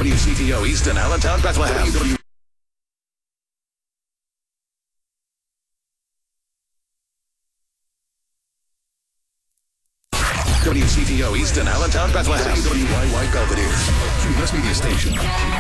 WCTO Easton, Allentown, Bethlehem. WCTO Easton, Allentown, Bethlehem. WYY Belvedere, Cuba's media station.